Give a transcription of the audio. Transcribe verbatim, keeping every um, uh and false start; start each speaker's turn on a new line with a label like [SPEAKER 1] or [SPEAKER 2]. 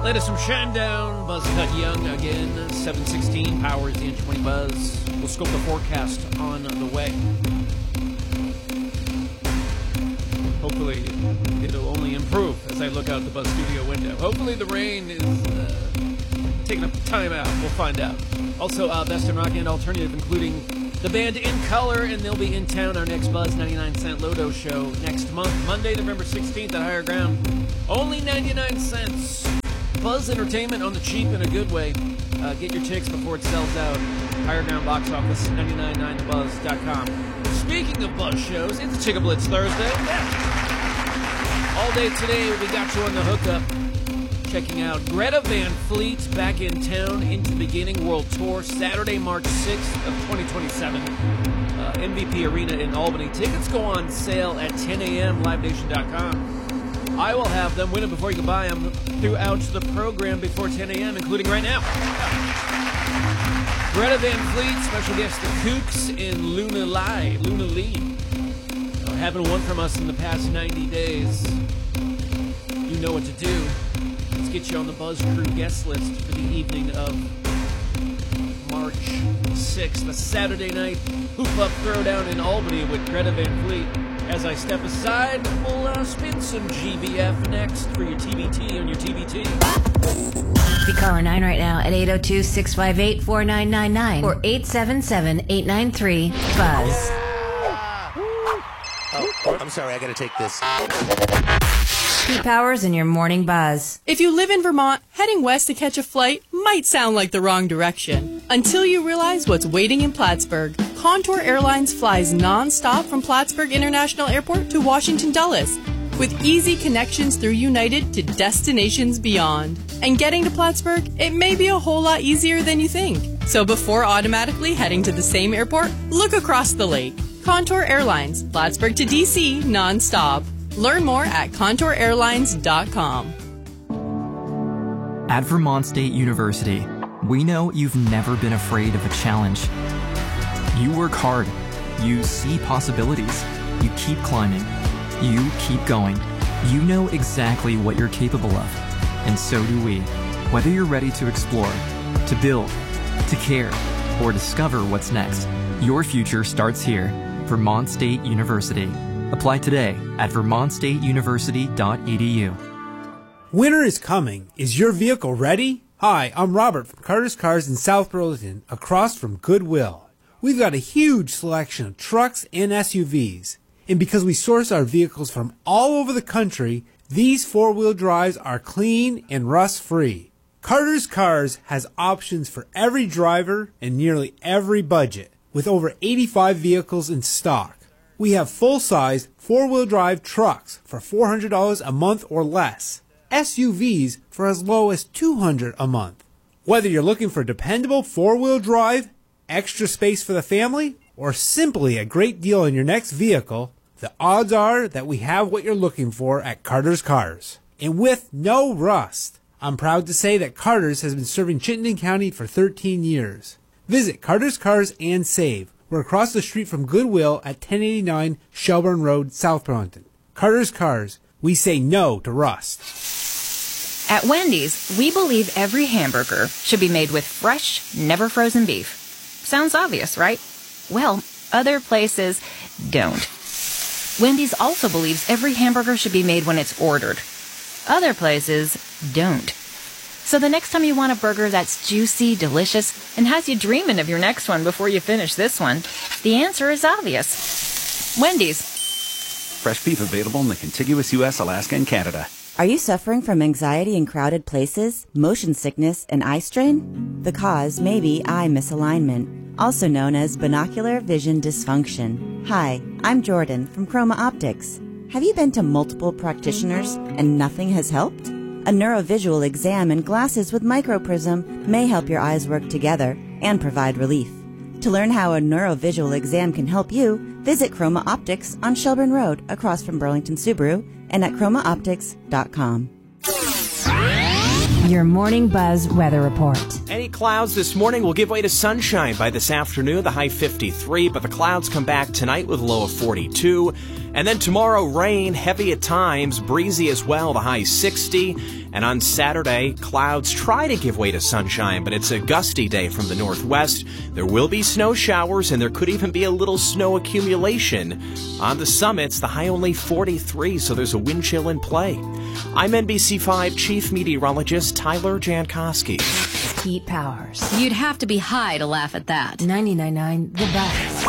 [SPEAKER 1] Latest from Shinedown, Buzz Cut Young again, seven sixteen, powers the Inch twenty Buzz. We'll scope the forecast on the way. Hopefully, it'll only improve as I look out the Buzz studio window. Hopefully the rain is uh, taking a time out. We'll find out. Also, uh, Best in Rock and Alternative, including the band In Color, and they'll be in town. Our next Buzz ninety-nine cent Lodo show next month, Monday, November sixteenth at Higher Ground. Only ninety-nine cents. Buzz entertainment on the cheap in a good way. Uh, get your tickets before it sells out. Higher Ground box office, nine nine nine the buzz dot com. Speaking of Buzz shows, it's a Ticket Blitz Thursday. Yeah. All day today, we got you on the hookup. Checking out Greta Van Fleet back in town into Beginning World Tour, Saturday, March sixth of twenty twenty-seven. Uh, M V P Arena in Albany. Tickets go on sale at ten a.m. live nation dot com. I will have them, win it before you can buy them, throughout the program before ten a.m., including right now. Greta Van Fleet, special guest the Kooks in Luna Lee. Luna Lee. Uh, having one from us in the past ninety days. You know what to do. Let's get you on the Buzz Crew guest list for the evening of March sixth, a Saturday night Hoop Up Throwdown in Albany with Greta Van Fleet. As I step aside, we'll uh, spin some G B F next for your T B T on your T B T.
[SPEAKER 2] Be caller nine right now at eight oh two, six five eight, four nine nine nine or eight seven seven, eight nine three, BUZZ.
[SPEAKER 3] Oh, I'm sorry, I gotta take this.
[SPEAKER 2] Pete Powers in your morning buzz.
[SPEAKER 4] If you live in Vermont, heading west to catch a flight might sound like the wrong direction. Until you realize what's waiting in Plattsburgh. Contour Airlines flies non-stop from Plattsburgh International Airport to Washington Dulles, with easy connections through United to destinations beyond. And getting to Plattsburgh, it may be a whole lot easier than you think. So before automatically heading to the same airport, look across the lake. Contour Airlines, Plattsburgh to D C, non-stop. Learn more at contour airlines dot com.
[SPEAKER 5] At Vermont State University, we know you've never been afraid of a challenge. You work hard, you see possibilities, you keep climbing, you keep going. You know exactly what you're capable of, and so do we. Whether you're ready to explore, to build, to care, or discover what's next, your future starts here. Vermont State University. Apply today at vermont state university dot e d u.
[SPEAKER 6] Winter is coming. Is your vehicle ready? Hi, I'm Robert from Carter's Cars in South Burlington, across from Goodwill. We've got a huge selection of trucks and S U Vs. And because we source our vehicles from all over the country, these four-wheel drives are clean and rust-free. Carter's Cars has options for every driver and nearly every budget, with over eighty-five vehicles in stock. We have full-size four-wheel drive trucks for four hundred dollars a month or less, S U Vs for as low as two hundred dollars a month. Whether you're looking for dependable four-wheel drive, extra space for the family, or simply a great deal on your next vehicle, the odds are that we have what you're looking for at Carter's Cars. And with no rust. I'm proud to say that Carter's has been serving Chittenden County for thirteen years. Visit Carter's Cars and save. We're across the street from Goodwill at ten eighty-nine Shelburne Road, South Burlington. Carter's Cars. We say no to rust.
[SPEAKER 7] At Wendy's, we believe every hamburger should be made with fresh, never frozen beef. Sounds obvious, right? Well, other places don't. Wendy's also believes every hamburger should be made when it's ordered. Other places don't. So the next time you want a burger that's juicy, delicious, and has you dreaming of your next one before you finish this one, the answer is obvious. Wendy's.
[SPEAKER 8] Fresh beef available in the contiguous U S, Alaska, and Canada.
[SPEAKER 9] Are you suffering from anxiety in crowded places, motion sickness, and eye strain? The cause may be eye misalignment, also known as binocular vision dysfunction. Hi, I'm Jordan from Chroma Optics. Have you been to multiple practitioners and nothing has helped? A neurovisual exam and glasses with microprism may help your eyes work together and provide relief. To learn how a neurovisual exam can help you, visit Chroma Optics on Shelburne Road across from Burlington Subaru and at chroma optics dot com.
[SPEAKER 2] Your morning buzz weather report.
[SPEAKER 10] Any clouds this morning will give way to sunshine by this afternoon, the high fifty-three, but the clouds come back tonight with a low of forty-two. And then tomorrow, rain, heavy at times, breezy as well, the high sixty. And on Saturday, clouds try to give way to sunshine, but it's a gusty day from the northwest. There will be snow showers, and there could even be a little snow accumulation. On the summits, the high only forty-three, so there's a wind chill in play. I'm N B C five Chief Meteorologist Tyler Jankowski.
[SPEAKER 2] Pete Powers.
[SPEAKER 11] You'd have to be high to laugh at that.
[SPEAKER 2] ninety-nine point nine The Best.